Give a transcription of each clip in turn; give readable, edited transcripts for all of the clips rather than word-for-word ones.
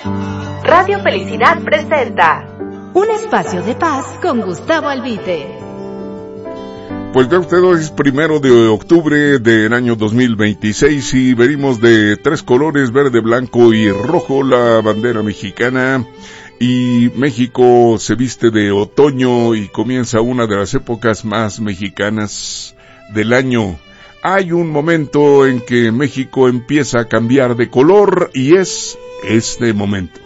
Radio Felicidad presenta un espacio de paz con Gustavo Albite. Pues vea usted, hoy es 1 de octubre del año 2026 y venimos de 3 colores, verde, blanco y rojo, la bandera mexicana. Y México se viste de otoño y comienza una de las épocas más mexicanas del año. Hay un momento en que México empieza a cambiar de color y es este momento.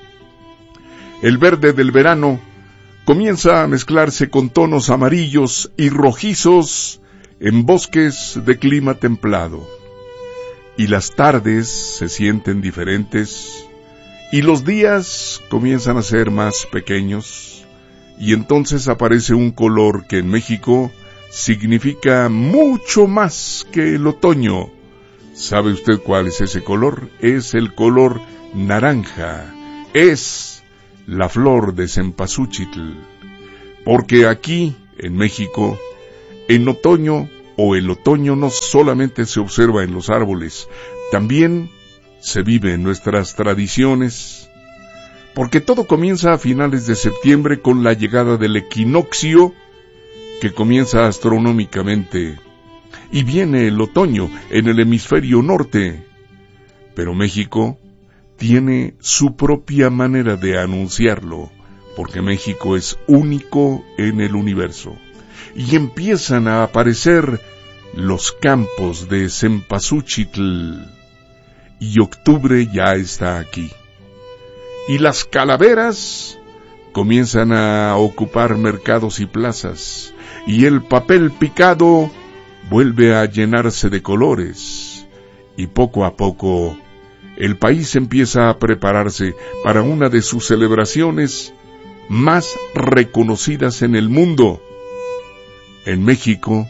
El verde del verano comienza a mezclarse con tonos amarillos y rojizos en bosques de clima templado. Y las tardes se sienten diferentes y los días comienzan a ser más pequeños. Y entonces aparece un color que en México significa mucho más que el otoño. ¿Sabe usted cuál es ese color? Es el color naranja. Es la flor de cempasúchitl. Porque aquí, en México, en otoño o el otoño no solamente se observa en los árboles, también se vive en nuestras tradiciones. Porque todo comienza a finales de septiembre con la llegada del equinoccio, que comienza astronómicamente, y viene el otoño en el hemisferio norte. Pero México tiene su propia manera de anunciarlo, porque México es único en el universo. Y empiezan a aparecer los campos de cempasúchitl, y octubre ya está aquí. Y las calaveras comienzan a ocupar mercados y plazas, y el papel picado vuelve a llenarse de colores, y poco a poco el país empieza a prepararse para una de sus celebraciones más reconocidas en el mundo. En México,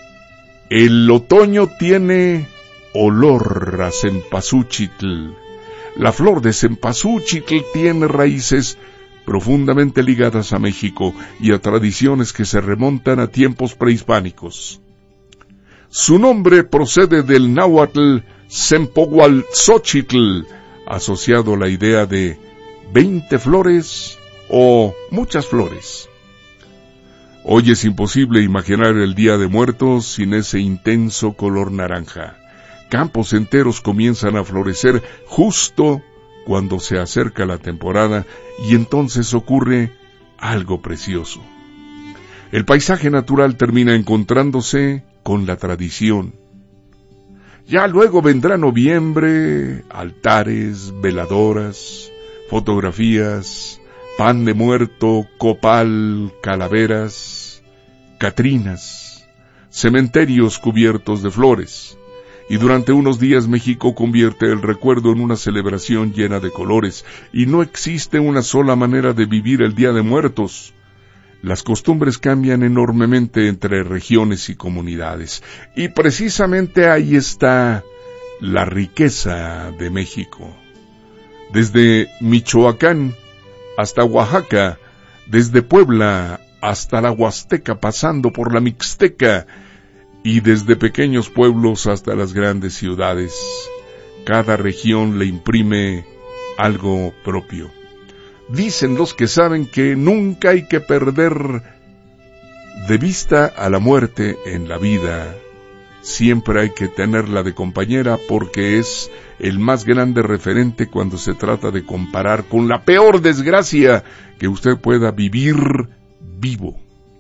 el otoño tiene olor a cempasúchitl. La flor de cempasúchitl tiene raíces profundamente ligadas a México y a tradiciones que se remontan a tiempos prehispánicos. Su nombre procede del náhuatl Sempohualtzochitl, asociado a la idea de 20 flores o muchas flores. Hoy es imposible imaginar el Día de Muertos sin ese intenso color naranja. Campos enteros comienzan a florecer justo cuando se acerca la temporada y entonces ocurre algo precioso. El paisaje natural termina encontrándose con la tradición. Ya luego vendrá noviembre, altares, veladoras, fotografías, pan de muerto, copal, calaveras, catrinas, cementerios cubiertos de flores. Y durante unos días México convierte el recuerdo en una celebración llena de colores, y no existe una sola manera de vivir el Día de Muertos. Las costumbres cambian enormemente entre regiones y comunidades, y precisamente ahí está la riqueza de México. Desde Michoacán hasta Oaxaca, desde Puebla hasta la Huasteca, pasando por la Mixteca, y desde pequeños pueblos hasta las grandes ciudades, cada región le imprime algo propio. Dicen los que saben que nunca hay que perder de vista a la muerte en la vida. Siempre hay que tenerla de compañera porque es el más grande referente cuando se trata de comparar con la peor desgracia que usted pueda vivir vivo.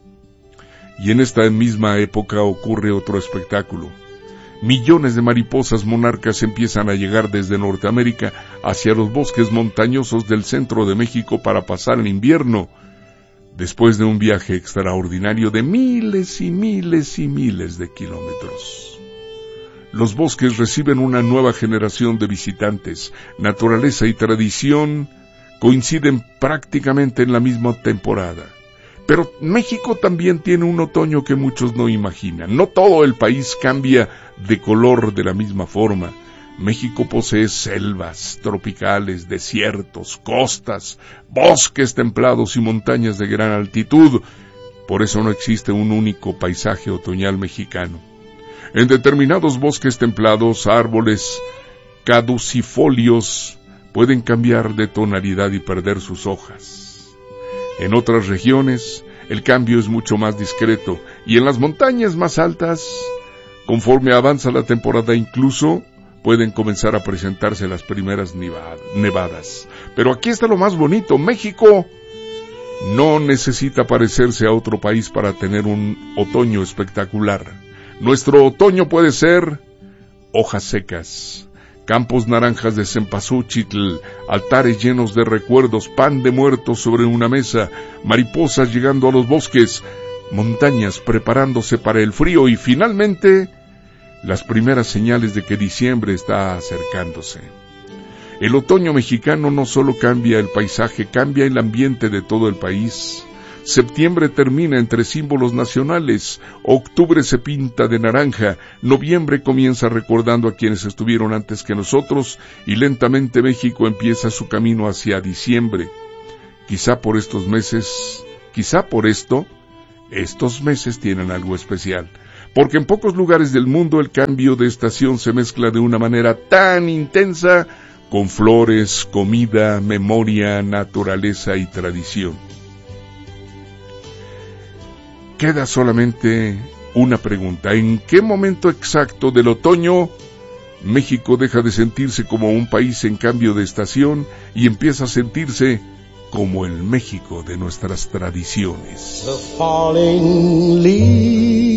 Y en esta misma época ocurre otro espectáculo. Millones de mariposas monarcas empiezan a llegar desde Norteamérica hacia los bosques montañosos del centro de México para pasar el invierno, después de un viaje extraordinario de miles y miles y miles de kilómetros. Los bosques reciben una nueva generación de visitantes. Naturaleza y tradición coinciden prácticamente en la misma temporada. Pero México también tiene un otoño que muchos no imaginan. No todo el país cambia de color de la misma forma. México posee selvas tropicales, desiertos, costas, bosques templados y montañas de gran altitud. Por eso no existe un único paisaje otoñal mexicano. En determinados bosques templados, árboles caducifolios pueden cambiar de tonalidad y perder sus hojas. En otras regiones, el cambio es mucho más discreto, y en las montañas más altas, conforme avanza la temporada, incluso pueden comenzar a presentarse las primeras nevadas. Pero aquí está lo más bonito: México no necesita parecerse a otro país para tener un otoño espectacular. Nuestro otoño puede ser hojas secas, campos naranjas de cempasúchil, altares llenos de recuerdos, pan de muertos sobre una mesa, mariposas llegando a los bosques, montañas preparándose para el frío y finalmente las primeras señales de que diciembre está acercándose. El otoño mexicano no solo cambia el paisaje, cambia el ambiente de todo el país. Septiembre termina entre símbolos nacionales, octubre se pinta de naranja, noviembre comienza recordando a quienes estuvieron antes que nosotros y lentamente México empieza su camino hacia diciembre. Quizá por esto, estos meses tienen algo especial, porque en pocos lugares del mundo el cambio de estación se mezcla de una manera tan intensa con flores, comida, memoria, naturaleza y tradición. Queda solamente una pregunta: ¿en qué momento exacto del otoño México deja de sentirse como un país en cambio de estación y empieza a sentirse como el México de nuestras tradiciones? The falling leaves